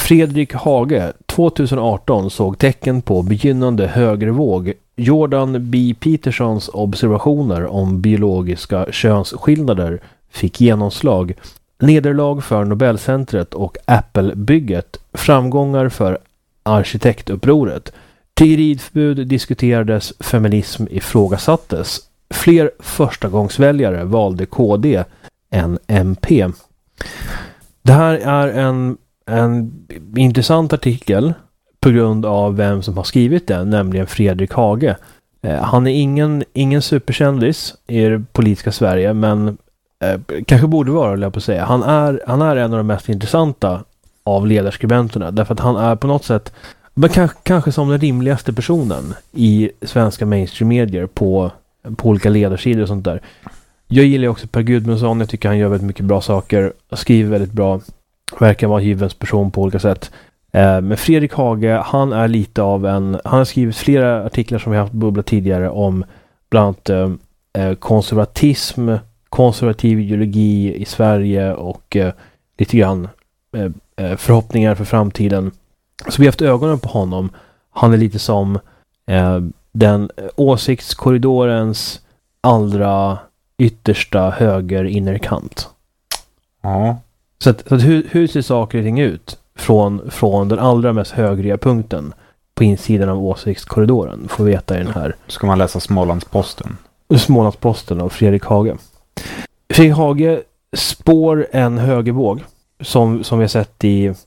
Fredrik Hage 2018 såg tecken på begynnande högervåg. Jordan B. Petersons observationer om biologiska könsskillnader fick genomslag. Nederlag för Nobelcentret och Apple-bygget. Framgångar för arkitektupproret. Tiggeridförbud diskuterades, feminism ifrågasattes. Fler förstagångsväljare valde KD än MP. Det här är en intressant artikel på grund av vem som har skrivit den, nämligen Fredrik Hage. Han är ingen superkändis i det politiska Sverige, men kanske borde vara, eller jag på att säga. Han är en av de mest intressanta av ledarskribenterna, därför att han är på något sätt, men kanske som den rimligaste personen i svenska mainstream-medier på olika ledarsidor och sånt där. Jag gillar också Per Gudmundsson, jag tycker han gör väldigt mycket bra saker, skriver väldigt bra, verkar vara en givens person på olika sätt. Men Fredrik Hage, han är lite av han har skrivit flera artiklar som vi har haft bubblat tidigare om bland annat konservatism, konservativ ideologi i Sverige och lite grann förhoppningar för framtiden. Så vi har haft ögonen på honom. Han är lite som den åsiktskorridorens allra yttersta höger innerkant. Ja. Så att hur ser saker och ting ut från den allra mest högriga punkten på insidan av åsiktskorridoren? Får veta i den här. Ska man läsa Smålandsposten? Smålandsposten av Fredrik Hage. Fredrik Hage spår en högervåg som vi har sett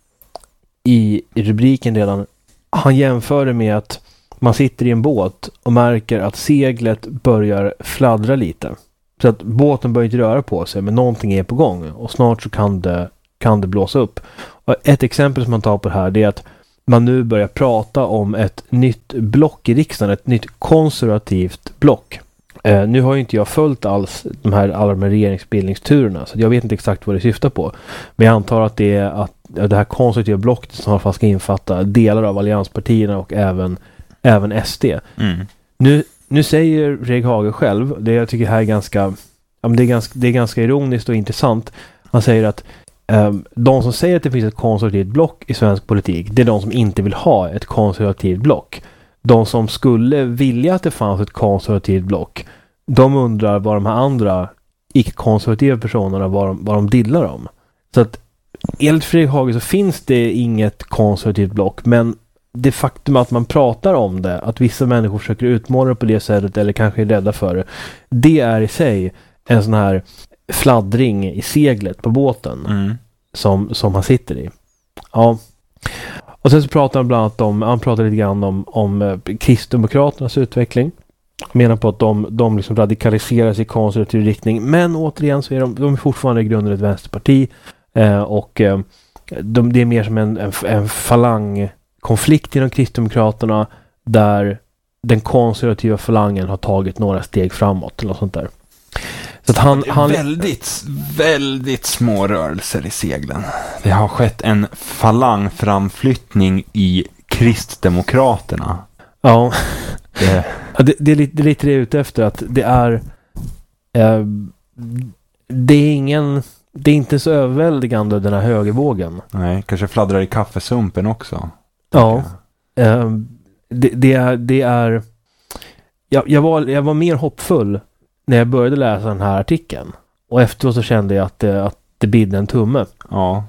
i rubriken redan. Han jämför det med att man sitter i en båt och märker att seglet börjar fladdra lite. Så att båten börjar inte röra på sig, men någonting är på gång och snart så kan det blåsa upp. Och ett exempel som man tar på det här, det är att man nu börjar prata om ett nytt block i riksdagen, ett nytt konservativt block. Nu har ju inte jag följt alls alla de här regeringsbildningsturerna, så jag vet inte exakt vad det syftar på. Men jag antar att det är att det här konservativa blocket som i alla fall ska infatta delar av allianspartierna och även SD. Mm. Nu säger Fredrik Hage själv, det jag tycker här är det är ganska ironiskt och intressant. Han säger att de som säger att det finns ett konservativt block i svensk politik, det är de som inte vill ha ett konservativt block. De som skulle vilja att det fanns ett konservativt block, de undrar vad de här andra icke-konservativa personerna vad de dillar om. Så att enligt Fredrik Hage så finns det inget konservativt block, men det faktum att man pratar om det, att vissa människor försöker utmåla det på det sättet eller kanske är rädda för det är i sig en sån här fladdring i seglet på båten som han sitter i. Ja. Och sen så pratar han bland annat han pratar lite grann om Kristdemokraternas utveckling. Menar på att de liksom radikaliseras i konservativ riktning, men återigen så är de fortfarande i grunden ett vänsterparti och det är mer som en falangkonflikt inom Kristdemokraterna där den konservativa falangen har tagit några steg framåt eller något sånt där. Så att han väldigt, väldigt små rörelser i seglen. Det har skett en falangframflyttning i Kristdemokraterna. Ja. Det är lite det jag är ute efter, att det är inte så överväldigande den här högervågen. Nej, kanske fladdrar i kaffesumpen också. Ja. Jag var mer hoppfull när jag började läsa den här artikeln. Och efteråt så kände jag att det bidde en tumme. Ja.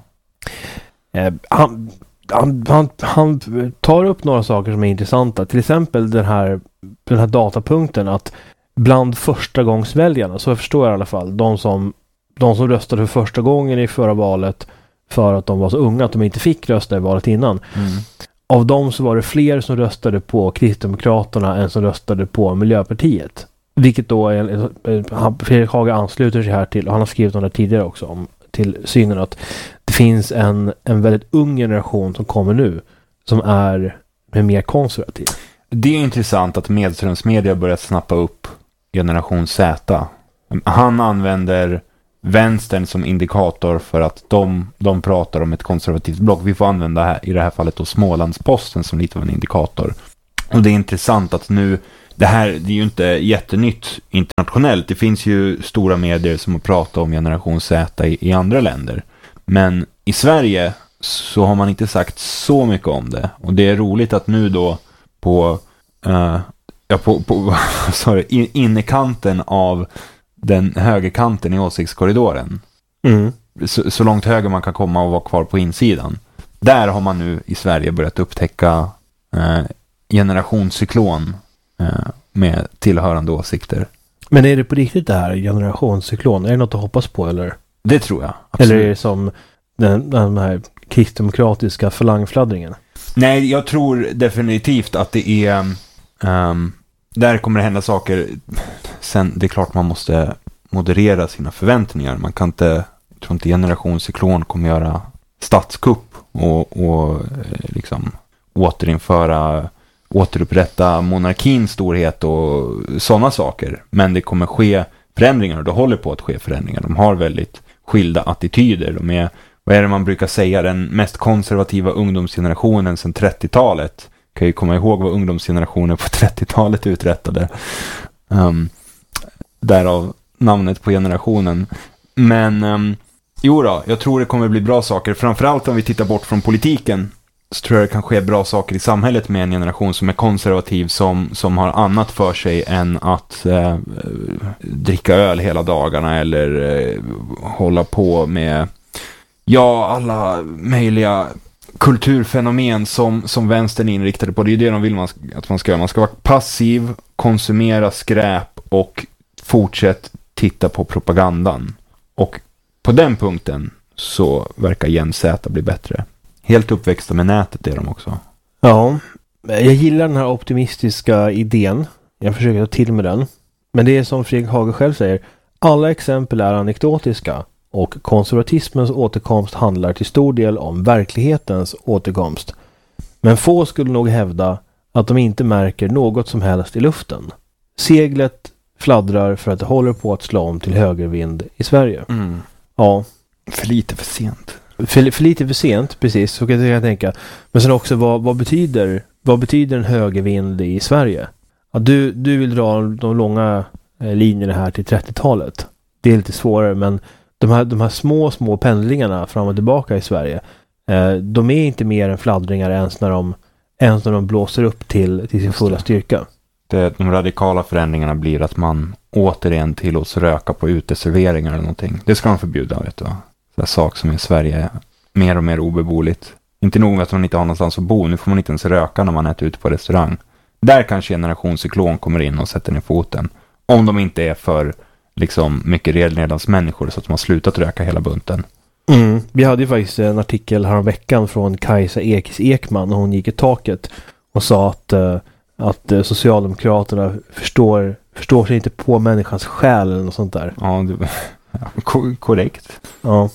Han tar upp några saker som är intressanta. Till exempel den här datapunkten att bland förstagångsväljarna, så jag förstår jag i alla fall, de som röstade för första gången i förra valet för att de var så unga att de inte fick rösta i valet innan. Av dem så var det fler som röstade på Kristdemokraterna än som röstade på Miljöpartiet. Vilket då Fredrik Hage ansluter sig här till, och han har skrivit om det tidigare också, till synen att det finns en väldigt ung generation som kommer nu som är mer konservativ. Det är intressant att medströmsmedia börjat snappa upp generation Z. Han använder vänstern som indikator för att de pratar om ett konservativt block. Vi får använda här, i det här fallet då Smålandsposten som lite av en indikator. Och det är intressant att nu, det är ju inte jättenytt internationellt. Det finns ju stora medier som har pratat om generation Z i andra länder. Men i Sverige så har man inte sagt så mycket om det. Och det är roligt att nu då på innekanten av den högerkanten i åsiktskorridoren, så långt höger man kan komma och vara kvar på insidan, där har man nu i Sverige börjat upptäcka generationscyklon med tillhörande åsikter. Men är det på riktigt det här generationscyklon? Är det något att hoppas på eller? Det tror jag. Absolut. Eller är det som den här kristdemokratiska falangfladdringen? Nej, jag tror definitivt att det är där kommer det hända saker. Sen, det är klart man måste moderera sina förväntningar. Man kan inte, jag tror inte generationscyklon kommer göra statskupp och liksom återupprätta monarkins storhet och sådana saker. Men det kommer ske förändringar, och det håller på att ske förändringar. De har väldigt skilda attityder. De är, vad är det man brukar säga, den mest konservativa ungdomsgenerationen sedan 30-talet. Kan ju komma ihåg vad ungdomsgenerationen på 30-talet uträttade. Därav namnet på generationen. Men jag tror det kommer bli bra saker. Framförallt om vi tittar bort från politiken, så tror jag det kan ske bra saker i samhället med en generation som är konservativ, som har annat för sig än att dricka öl hela dagarna eller hålla på med alla möjliga kulturfenomen som vänstern är inriktade på. Det är det de vill att man ska göra. Man ska vara passiv, konsumera skräp och fortsätta titta på propagandan. Och på den punkten så verkar Jens Z bli bättre. Helt uppväxta med nätet är de också. Ja, jag gillar den här optimistiska idén. Jag försöker ta till med den. Men det är som Fredrik Hage själv säger, alla exempel är anekdotiska, och konservatismens återkomst handlar till stor del om verklighetens återkomst. Men få skulle nog hävda att de inte märker något som helst i luften. Seglet fladdrar för att det håller på att slå om till högervind i Sverige. Ja. För lite för sent. För lite för sent, precis, så kan jag tänka. Men sen också, vad betyder en högervind i Sverige? Ja, du vill dra de långa linjerna här till 30-talet. Det är lite svårare, men de här små pendlingarna fram och tillbaka i Sverige, de är inte mer än fladdringar ens när de blåser upp till sin fulla styrka. De radikala förändringarna blir att man återigen tillåts röka på uteserveringar eller någonting. Det ska de förbjuda, vet du. Så sak som i Sverige är mer och mer obeboeligt. Inte nog att man inte har någonstans att bo. Nu får man inte ens röka när man äter ute på restaurang. Där kanske generationscyklon kommer in och sätter ner foten. Om de inte är för liksom mycket redledans människor så att de har slutat röka hela bunten. Vi hade ju faktiskt en artikel här om veckan från Kajsa Ekman när hon gick i taket och sa att Socialdemokraterna förstår sig inte på människans själ eller något sånt där. Ja, korrekt. Ja.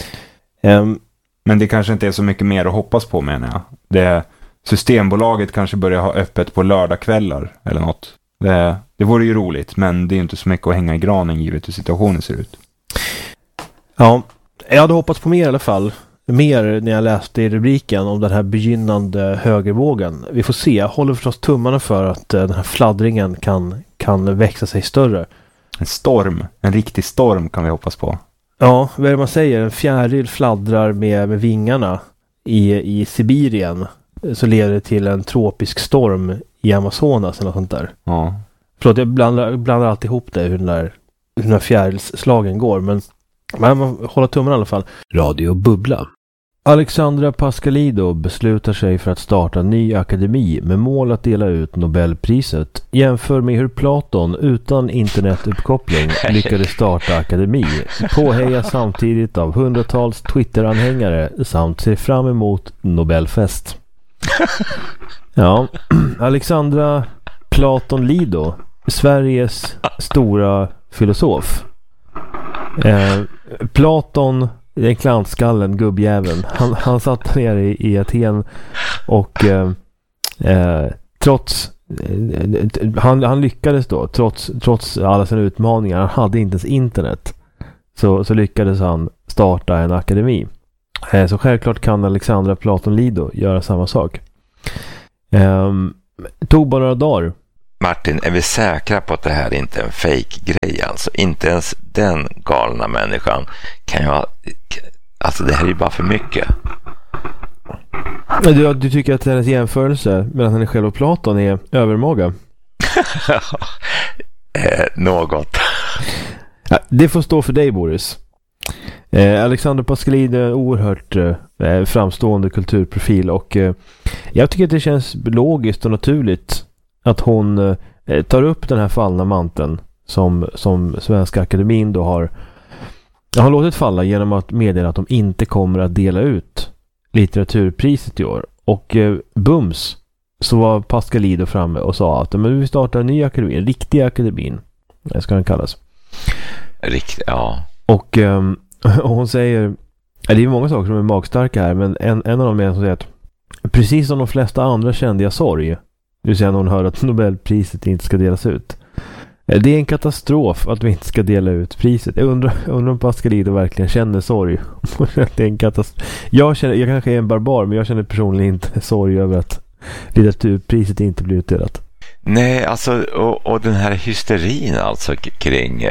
Men det kanske inte är så mycket mer att hoppas på, menar jag. Systembolaget kanske börjar ha öppet på lördagskvällar eller något. Det vore ju roligt, men det är inte så mycket att hänga i granen givet hur situationen ser ut. Ja, jag hade hoppats på mer i alla fall. Mer när jag läste i rubriken om den här begynnande högervågen. Vi får se. Jag håller förstås tummarna för att den här fladdringen kan växa sig större. En riktig storm kan vi hoppas på. Ja, vad är det man säger? En fjäril fladdrar med vingarna i Sibirien, så leder det till en tropisk storm i Amazonas eller något sånt där. Ja. Förlåt, jag blandar alltid ihop det, hur den här fjärilsslagen går, men man håller tummen i alla fall. Radio Bubbla. Alexandra Pascalidou beslutar sig för att starta en ny akademi med mål att dela ut Nobelpriset. Jämför med hur Platon utan internetuppkoppling lyckades starta akademi. Påheja samtidigt av hundratals Twitter-anhängare samt ser fram emot Nobelfest. Ja, Alexandra Platon Lido, Sveriges stora filosof. Platon, den klantskallen, gubbjäveln, han satt ner i Aten och han lyckades då, trots alla sina utmaningar, han hade inte ens internet, så lyckades han starta en akademi. Så självklart kan Alexandra Platon Lido göra samma sak. Tog bara några dagar. Martin, är vi säkra på att det här inte är en fake-grej? Alltså inte ens den galna människan kan jag... Alltså det här är ju bara för mycket. Du tycker att hennes jämförelse mellan henne själv och Platon är övermåga? Något. Ja, det får stå för dig, Boris. Alexandra Pascalidou är en oerhört framstående kulturprofil och jag tycker att det känns logiskt och naturligt att hon tar upp den här fallna manteln som Svenska Akademin då har låtit falla genom att meddela att de inte kommer att dela ut litteraturpriset i år. Och bums så var Pascalidou framme och sa att men vi startar en ny akademi, en riktig akademin ska den kallas. Riktigt, ja. Och hon säger, det är många saker som är magstarka här, men en av dem är som säger att precis som de flesta andra kände jag sorg. Det vill säga när hon hör att Nobelpriset inte ska delas ut. Det är en katastrof att vi inte ska dela ut priset. Jag undrar om Pascalidou verkligen känner sorg. Det är en katastrof. Jag kanske är en barbar, men jag känner personligen inte sorg över att litteraturpriset inte blir utdelat. Nej, alltså och den här hysterin alltså kring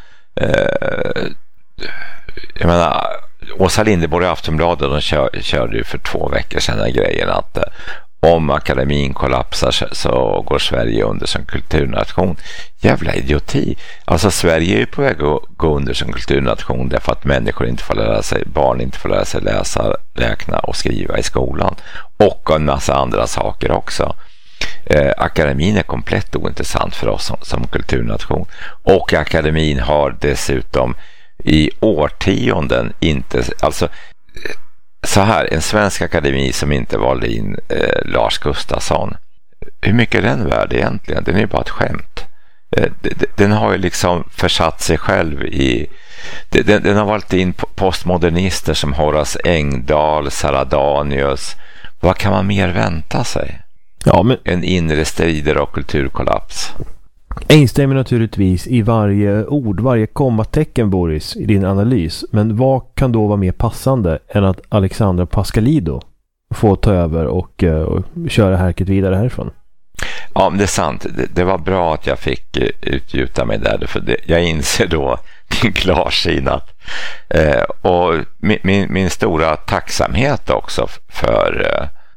jag menar, Åsa Linderborg i Aftonbladet, de körde ju för 2 veckor sedan den grejen att om akademin kollapsar så går Sverige under som kulturnation. Jävla idioti. Alltså Sverige är ju på väg att gå under som kulturnation därför att människor inte får lära sig, barn inte får lära sig läsa, räkna och skriva i skolan. Och en massa andra saker också. Akademin är komplett ointressant för oss som kulturnation. Och akademin har dessutom i årtionden inte, alltså så här, en svensk akademi som inte valde in Lars Gustafsson, hur mycket är den värd egentligen? Den är ju bara ett skämt. Den har ju liksom försatt sig själv i den har valt in postmodernister som Horace Engdahl, Saradanius. Vad kan man mer vänta sig? Ja, men en inre strider och kulturkollaps. Jag instämmer naturligtvis i varje ord, varje kommatecken, Boris, i din analys. Men vad kan då vara mer passande än att Alexandra Pascalidou får ta över och köra härket vidare härifrån? Ja, men det är sant. Det var bra att jag fick utgjuta mig där. För jag inser då din klarsyn och min stora tacksamhet också för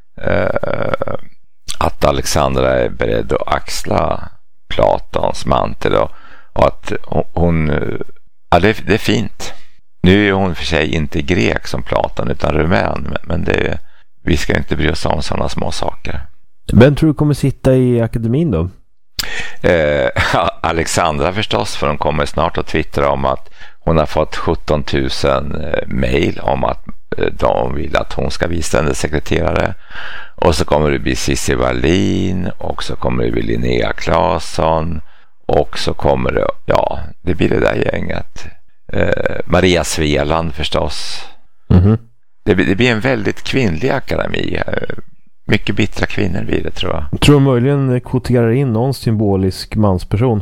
att Alexandra är beredd att axla Platons mantel och att hon ja, det är fint. Nu är hon för sig inte grek som Platon utan rumän, men vi ska inte bry oss om sådana små saker. Vem tror du kommer sitta i akademin då? Alexandra förstås, för hon kommer snart att twittra om att hon har fått 17 000 mejl om att de vill att hon ska bli ständig sekreterare. Och så kommer det bli Cissi Wallin, och så kommer det bli Linnea Claesson, och så kommer det, ja, det blir det där gänget. Maria Sveland förstås. Mm-hmm. Det blir en väldigt kvinnlig akademi. Mycket bittra kvinnor blir det, tror jag. Tror du möjligen kvoterar in någon symbolisk mansperson?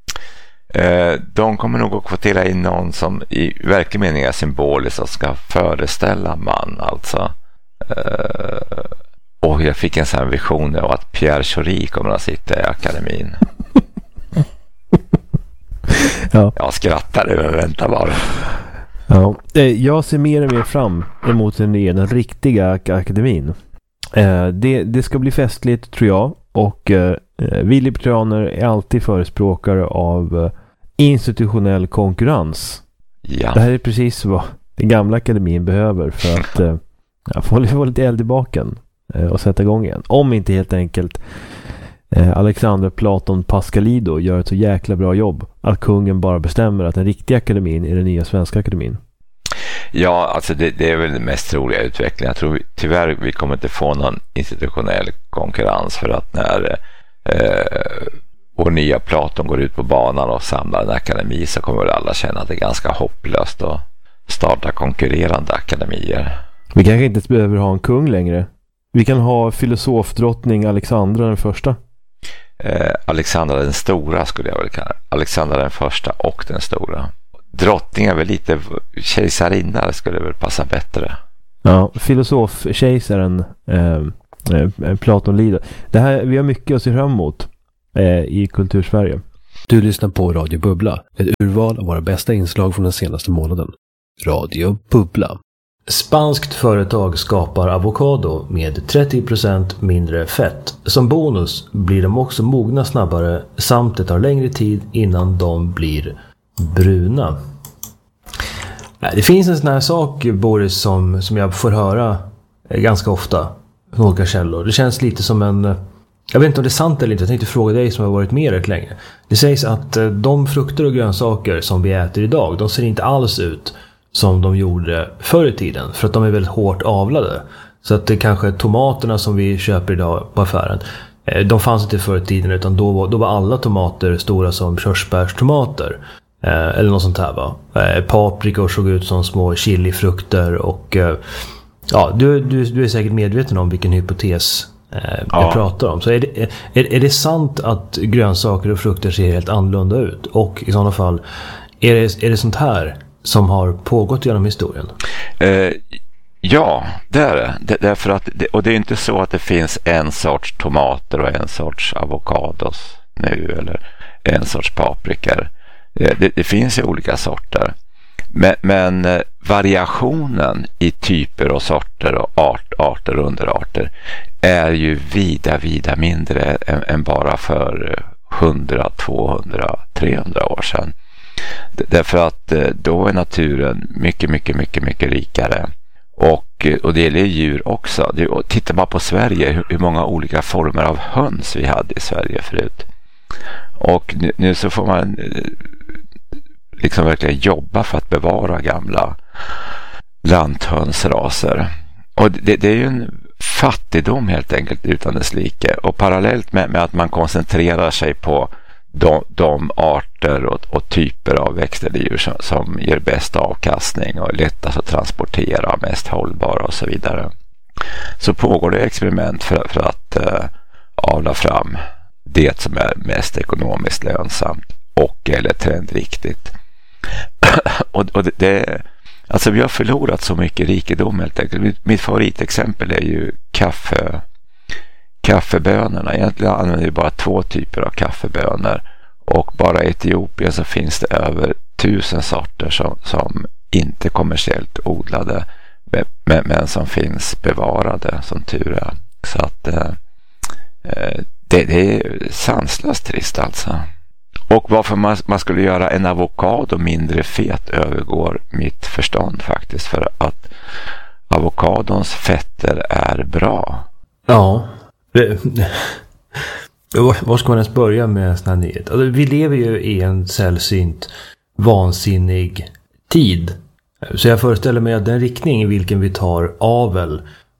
De kommer nog att kvotera in någon som i verklig mening är symbolisk och ska föreställa man, alltså. Och jag fick en sån här vision av att Pierre Schori kommer att sitta i akademin. Ja. Jag skrattade, men vänta bara. Ja. Jag ser mer och mer fram emot den riktiga akademin. Det ska bli festligt, tror jag. Och vi libertarianer är alltid förespråkare av institutionell konkurrens. Ja. Det här är precis vad den gamla akademin behöver för att få lite eld i baken och sätta igång igen. Om inte helt enkelt Alexandra Platon Pascalidou gör ett så jäkla bra jobb att kungen bara bestämmer att den riktiga akademin är den nya svenska akademin. Ja, alltså det är väl den mest troliga utvecklingen. Jag tror tyvärr vi kommer inte få någon institutionell konkurrens, för att när vår nya Platon går ut på banan och samlar en akademi så kommer alla känna att det är ganska hopplöst att starta konkurrerande akademier. Vi kanske inte behöver ha en kung längre. Vi kan ha filosofdrottning Alexandra den första. Alexandra den stora skulle jag väl kalla. Alexandra den första och den stora. Drottning är väl lite kejsarinna, skulle väl passa bättre. Ja, filosof-kejsaren Platon lider. Det här, vi har mycket att se fram emot i Kultursverige. Du lyssnar på Radio Bubbla, ett urval av våra bästa inslag från den senaste månaden. Radio Bubbla. Spanskt företag skapar avokado med 30% mindre fett. Som bonus blir de också mogna snabbare samt det tar längre tid innan de blir bruna. Det finns en sån här sak, Boris, som jag får höra ganska ofta från olika källor. Det känns lite som en... Jag vet inte om det är sant eller inte. Jag tänkte fråga dig som har varit med rätt länge. Det sägs att de frukter och grönsaker som vi äter idag, de ser inte alls ut som de gjorde förr i tiden. För att de är väldigt hårt avlade. Så att det kanske tomaterna som vi köper idag på affären, de fanns inte förr i tiden, utan då var alla tomater stora som körsbärstomater. Eller något sånt här, va. Paprikor såg ut som små chilifrukter och... Ja, du är säkert medveten om vilken hypotes jag pratar om. Så är det sant att grönsaker och frukter ser helt annorlunda ut? Och i sådana fall, är det sånt här som har pågått genom historien? Ja, det är det. Därför att och det är inte så att det finns en sorts tomater och en sorts avokados nu, eller en sorts paprikor. Det finns ju olika sorter. Men variationen i typer och sorter och arter och underarter är ju vida mindre än bara för 100, 200, 300 år sedan. Därför att då är naturen mycket rikare. Och det gäller djur också. Tittar man på Sverige, hur många olika former av höns vi hade i Sverige förut. Och nu så får man liksom verkligen jobba för att bevara gamla lanthönsraser. Och det är ju en fattigdom helt enkelt utan dess like. Och parallellt med att man koncentrerar sig på de arter och typer av växter eller djur som ger bäst avkastning och är lättast att transportera, mest hållbara och så vidare, så pågår det experiment för att avla fram det som är mest ekonomiskt lönsamt och eller trendriktigt. och alltså vi har förlorat så mycket rikedom helt enkelt. Mitt favoritexempel är ju kaffebönorna. Egentligen använder vi bara 2 typer av kaffebönor, och bara i Etiopien så finns det över 1000 sorter som inte kommersiellt odlade men som finns bevarade, som tur är. Så att det är sanslöst trist alltså. Och varför man skulle göra en avokado mindre fet övergår mitt förstånd faktiskt, för att avokadons fetter är bra. Ja. Var ska man ens börja med sån här nyhet? Alltså, vi lever ju i en sällsynt vansinnig tid. Så jag föreställer mig att den riktning i vilken vi tar avel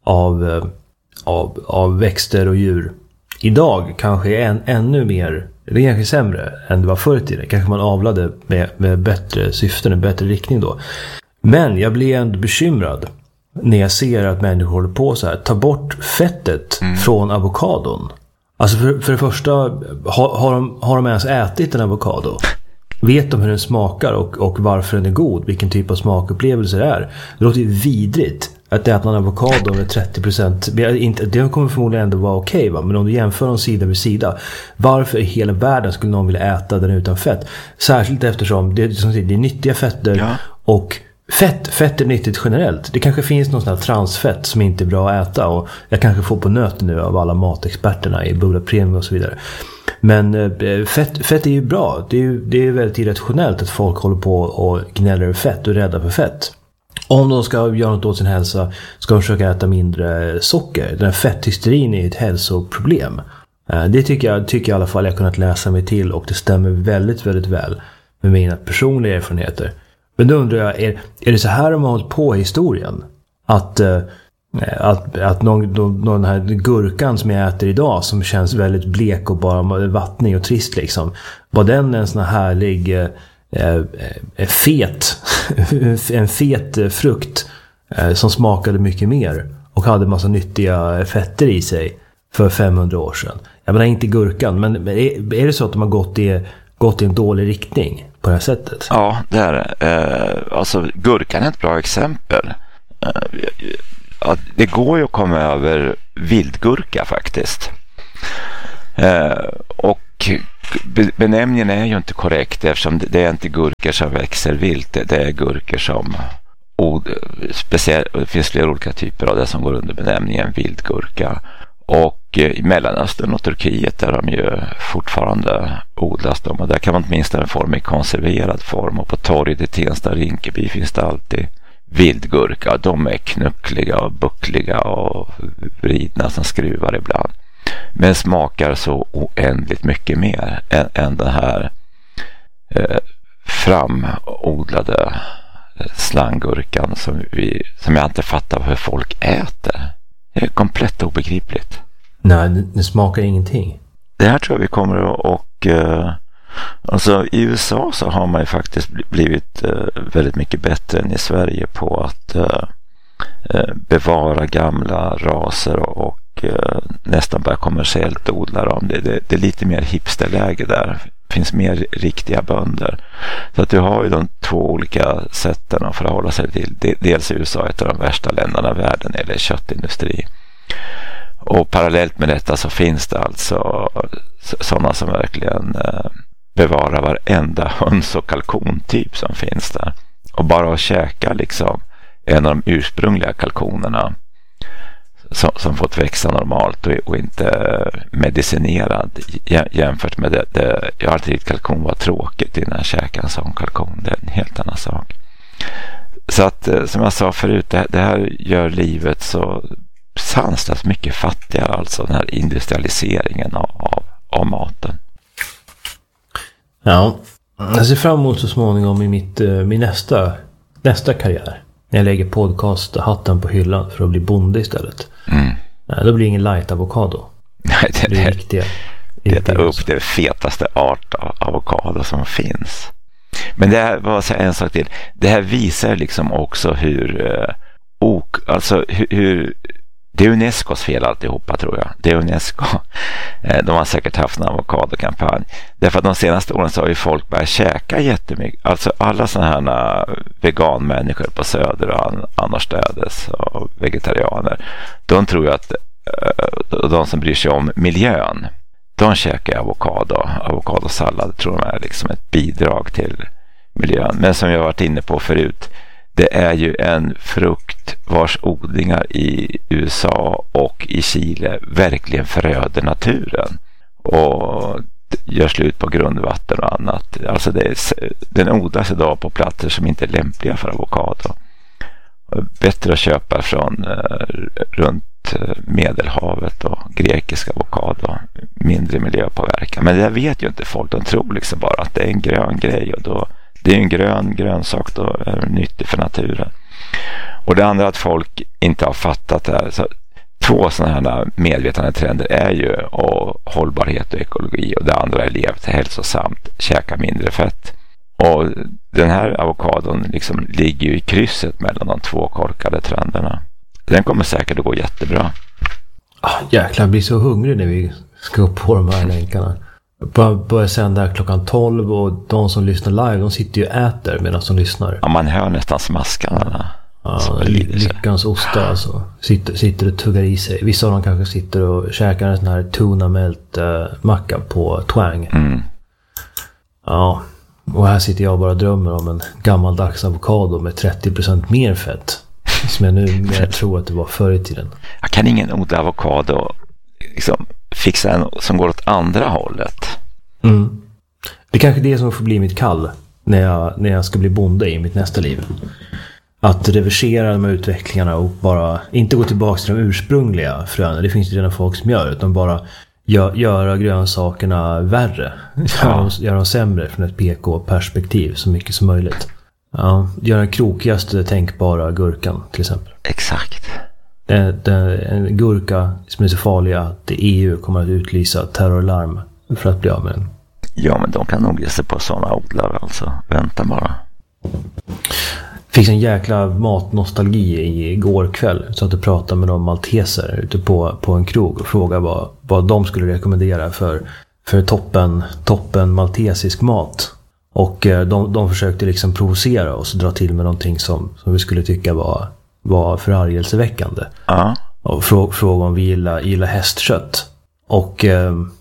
av växter och djur idag kanske är ännu mer, det är kanske sämre än det var förr i tiden. Kanske man avlade med bättre syften, en bättre riktning då. Men jag blir ändå bekymrad när jag ser att människor håller på så här. Ta bort fettet från avokadon. Alltså för det första, har de ens ätit en avokado? Vet de hur den smakar och varför den är god? Vilken typ av smakupplevelser det är? Det låter ju vidrigt att äta en avokado med 30%. Det kommer förmodligen ändå vara okej, va? Men om du jämför dem sida vid sida, varför i hela världen skulle någon vilja äta den utan fett? Särskilt eftersom det är nyttiga fetter, ja. Och fett är nyttigt generellt. Det kanske finns någon sån här transfett som inte är bra att äta, och jag kanske får på nöten nu av alla matexperterna i Bula Premium och så vidare. Men fett är ju bra. Det är väldigt irrationellt att folk håller på och gnäller fett och är rädda för fett. Om de ska göra något åt sin hälsa ska de försöka äta mindre socker. Den här fetthysterin är ett hälsoproblem. Det tycker jag i alla fall jag har kunnat läsa mig till, och det stämmer väldigt, väldigt väl med mina personliga erfarenheter. Men då undrar jag, är det så här de har hållit på i historien? Att någon här gurkan som jag äter idag, som känns väldigt blek och bara vattnig och trist liksom, var den en sån här härlig en fet frukt som smakade mycket mer och hade massa nyttiga fetter i sig för 500 år sedan? Jag menar inte gurkan, men är det så att de har gått i en dålig riktning på det här sättet? Ja, det är det. Alltså gurkan är ett bra exempel. Det går ju att komma över vildgurka faktiskt. Och benämningen är ju inte korrekt, eftersom det är inte gurkor som växer vilt. Det är gurkor som det finns flera olika typer av det som går under benämningen vildgurka. Och i Mellanöstern och Turkiet där de ju fortfarande odlas de, och där kan man åtminstone få dem i konserverad form, och på torget i Tensta och Rinkeby finns det alltid vildgurka. De är knuckliga och buckliga och vridna som skruvar ibland, men smakar så oändligt mycket mer än den här framodlade slanggurkan som jag inte fattar hur folk äter. Det är komplett obegripligt. Nej, det smakar ingenting. Det här tror jag vi kommer och alltså i USA så har man ju faktiskt blivit väldigt mycket bättre än i Sverige på att bevara gamla raser och nästan bara kommersiellt odla dem. Det är lite mer hipsterläge där. Det finns mer riktiga bönder. Så att du har ju de två olika sätten att förhålla sig till. Dels är USA ett av de värsta länderna i världen eller köttindustri. Och parallellt med detta så finns det alltså sådana som verkligen bevarar varenda höns- och kalkontyp som finns där. Och bara att käka liksom en av de ursprungliga kalkonerna som fått växa normalt och inte medicinerad jämfört med det. Jag har alltid tyckt kalkon var tråkigt innan jag käkade en sån kalkon. Det är en helt annan sak. Så att som jag sa förut, det här gör livet så sanslöst mycket fattigare, alltså den här industrialiseringen av maten. Ja, jag ser fram emot så småningom i min nästa karriär. När jag lägger podcast-hatten på hyllan för att bli bonde istället. Nej, då blir det ingen light-avokado. Nej, det är riktiga. Det är upp det fetaste art av avokado som finns. Men det här var en sak till. Det här visar liksom också hur det är Unescos fel alltihopa, tror jag. Det är Unesco. De har säkert haft en avokadokampanj. Därför att de senaste åren så har ju folk börjat käka jättemycket. Alltså alla sådana här veganmänniskor på Söder och annorstädes och vegetarianer. De tror ju att de som bryr sig om miljön, de käkar avokadosallad, tror de är liksom ett bidrag till miljön. Men som jag varit inne på förut, det är ju en frukt vars odlingar i USA och i Chile verkligen föröder naturen och gör slut på grundvatten och annat. Alltså den odlas idag på platser som inte är lämpliga för avokado. Bättre att köpa från runt Medelhavet och grekisk avokado, mindre miljöpåverkan. Men det vet ju inte folk. De tror liksom bara att det är en grön grej, och då det är en grönsak, då är det nyttig för naturen. Och det andra att folk inte har fattat det här. Så två sådana här medvetande trender är ju hållbarhet och ekologi, och det andra är levt hälsosamt, käka mindre fett. Och den här avokadon liksom ligger ju i krysset mellan de två korkade trenderna. Den kommer säkert att gå jättebra. Jäklar, jag blir så hungrig när vi ska upp på de här länkarna. Börjar sända klockan 12 och de som lyssnar live, de sitter ju och äter medan de lyssnar. Ja, man hör nästan smaskarna. Ja, lyckans ostar alltså. Sitter och tuggar i sig. Vissa av dem kanske sitter och käkar en sån här tuna-melt macka på twang. Ja, och här sitter jag och bara drömmer om en gammaldags avokado med 30% mer fett. Som jag nu mer tror att det var förr i tiden. Jag kan ingen odla avokado liksom fixa en som går åt andra hållet. Det är kanske det som får bli mitt kall när jag ska bli bonde i mitt nästa liv. Att reversera de här utvecklingarna och bara inte gå tillbaka till de ursprungliga fröna. Det finns ju redan folk som gör, utan bara göra grönsakerna värre. Göra dem sämre från ett PK-perspektiv så mycket som möjligt. Ja, göra den krokigaste tänkbara gurkan till exempel. Exakt. En gurka som är så farliga att EU kommer att utlysa terrorlarm för att bli av med den. Ja, men de kan nog ge sig på sådana odlare, alltså. Vänta bara. Fick en jäkla matnostalgi igår kväll, så att jag pratade med några malteser ute på en krog och frågade vad de skulle rekommendera för toppen maltesisk mat. Och de försökte liksom provocera oss och dra till med någonting som vi skulle tycka var förargelseväckande. Och fråga om vi gillar hästkött. Och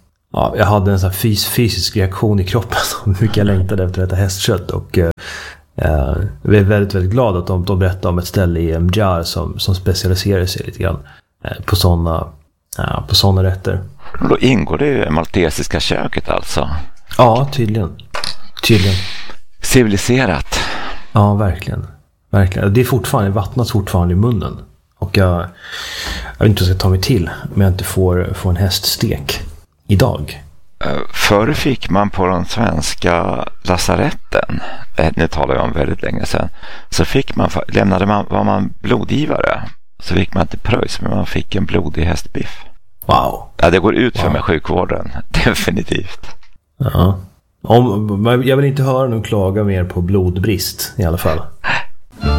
jag hade en sån här fysisk reaktion i kroppen så mycket jag längtade efter detta hästkött. Och Vi är väldigt, väldigt glada att de berättar om ett ställe i Mjar som specialiserar sig lite grann på sådana rätter. Då ingår det ju i maltesiska köket alltså. Ja, tydligen. Civiliserat. Ja, verkligen. Det är vattnas fortfarande i munnen. Och jag vet inte vad jag ska ta mig till om jag inte får en häststek idag. Förr fick man på den svenska lasaretten, nu talar jag om väldigt länge sedan, så var man blodgivare, så fick man inte pröjs, men man fick en blodig hästbiff. Wow. Ja, det går ut för med sjukvården, definitivt. Ja. Jag vill inte höra någon klaga mer på blodbrist i alla fall.